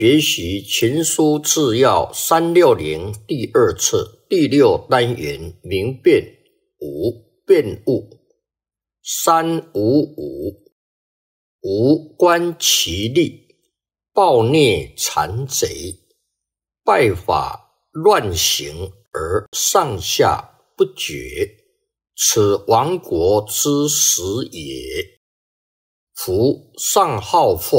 学习情书治要360第2册第6单元明辩5辩误355无观其利，暴虐残贼，败法乱行而上下不绝，此亡国之时也。夫上好祸，